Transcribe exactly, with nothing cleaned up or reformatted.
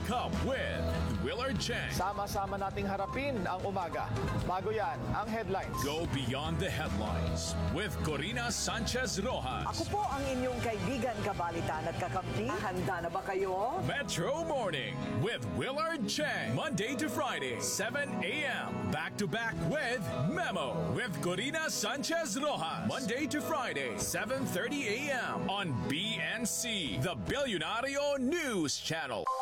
Wake up with Willard Chang. Sama-sama nating harapin ang umaga. Bago yan, ang headlines. Go beyond the headlines with Corina Sanchez Rojas. Ako po ang inyong kaibigan, kabalitan at kakampi. Handa na ba kayo? Metro Morning with Willard Chang. Monday to Friday, seven a.m. Back to back with Memo with Corina Sanchez Rojas. Monday to Friday, seven thirty a.m. on B N C, the Billionario News Channel.